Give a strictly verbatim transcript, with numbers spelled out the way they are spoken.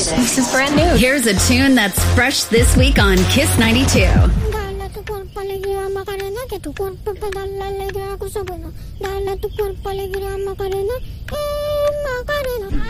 This is brand new. Here's a tune that's fresh this week on Kiss ninety-two. Dala tu cuerpo alegría Macarena, que tu cuerpo para dar la alegría cosa buena. Dala tu cuerpo alegría Macarena, eh Macarena.